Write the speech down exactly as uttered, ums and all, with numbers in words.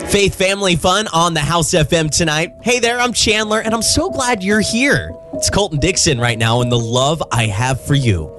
Faith Family Fun on the House F M tonight. Hey there, I'm Chandler, and I'm so glad you're here. It's Colton Dixon right now, and the love I have for you.